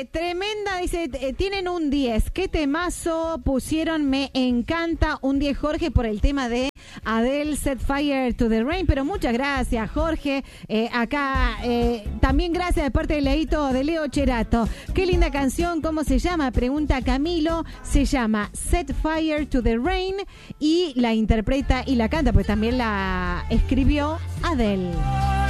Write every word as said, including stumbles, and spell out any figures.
Eh, tremenda, dice, eh, tienen un diez. ¿Qué temazo pusieron? Me encanta. Un diez, Jorge, por el tema de Adele, Set Fire to the Rain. Pero muchas gracias, Jorge. Eh, acá eh, también gracias de parte de Leito, de Leo Cherato. Qué linda canción, ¿cómo se llama? Pregunta Camilo. Se llama Set Fire to the Rain y la interpreta y la canta, pues también la escribió Adele.